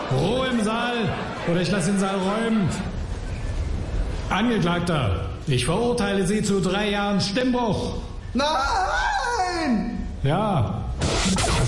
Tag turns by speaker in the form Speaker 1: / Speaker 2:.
Speaker 1: Ruhe im Saal oder ich lasse den Saal räumen. Angeklagter, ich verurteile Sie zu 3 Jahren Stimmbruch.
Speaker 2: Nein!
Speaker 1: Ja.